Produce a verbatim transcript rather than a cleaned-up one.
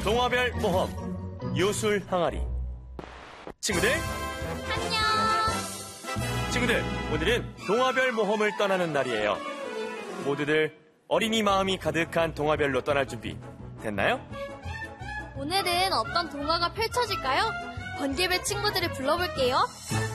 동화별 모험 요술 항아리. 친구들 안녕. 친구들, 오늘은 동화별 모험을 떠나는 날이에요. 모두들 어린이 마음이 가득한 동화별로 떠날 준비 됐나요? 오늘은 어떤 동화가 펼쳐질까요? 번개별 친구들을 불러볼게요.